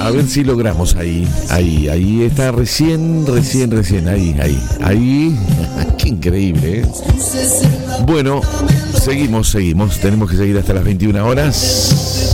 A ver si logramos ahí está recién, ahí. Qué increíble, ¿eh? Bueno, seguimos, tenemos que seguir hasta las 21 horas.